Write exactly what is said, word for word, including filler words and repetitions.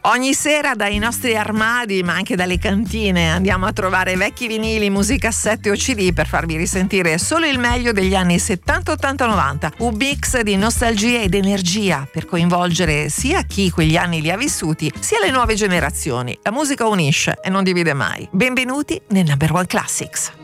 Ogni sera dai nostri armadi, ma anche dalle cantine, andiamo a trovare vecchi vinili, musicassette o C D per farvi risentire solo il meglio degli anni settanta, ottanta, novanta. Un mix di nostalgia ed energia per coinvolgere sia chi quegli anni li ha vissuti, sia le nuove generazioni. La musica unisce e non divide mai. Benvenuti nel Number One Classics.